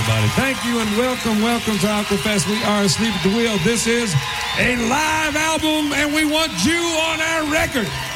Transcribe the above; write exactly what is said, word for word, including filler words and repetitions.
everybody. Thank you and welcome, welcome to Aquafest. We are Asleep at the Wheel. This is a live album, and we want you on our record.